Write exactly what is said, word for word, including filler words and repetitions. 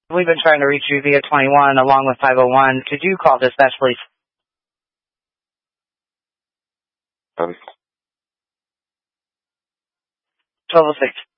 We've been trying to reach you via twenty-one along with five oh one. Could you call dispatch, please? Um, twelve oh six.